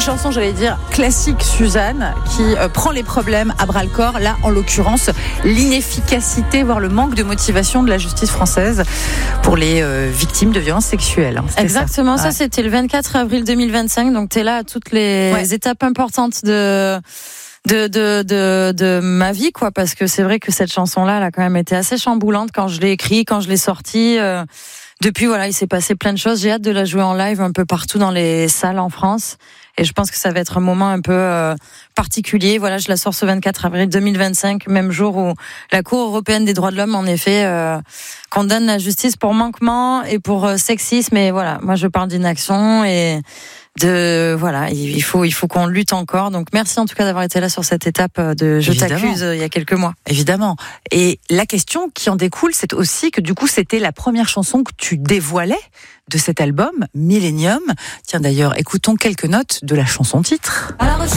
chanson, j'allais dire, classique, Suzanne, qui prend les problèmes à bras-le-corps. Là, en l'occurrence, l'inefficacité, voire le manque de motivation de la justice française pour les victimes de violences sexuelles. Exactement, ça c'était le 24 avril 2025. Donc, tu es là à toutes les étapes importantes de ma vie, quoi, parce que c'est vrai que cette chanson-là, elle a quand même été assez chamboulante quand je l'ai écrite, quand je l'ai sortie. Depuis, voilà, il s'est passé plein de choses. J'ai hâte de la jouer en live un peu partout dans les salles en France. Et je pense que ça va être un moment un peu particulier. Voilà, je la sors ce 24 avril 2025, même jour où la Cour européenne des droits de l'homme, en effet, condamne la justice pour manquement et pour sexisme. Et voilà, moi je parle d'inaction et il faut qu'on lutte encore. Donc merci en tout cas d'avoir été là sur cette étape de Je t'accuse il y a quelques mois. Évidemment. Et la question qui en découle, c'est aussi que du coup c'était la première chanson que tu dévoilais de cet album Millennium. Tiens d'ailleurs, écoutons quelques notes de la chanson titre.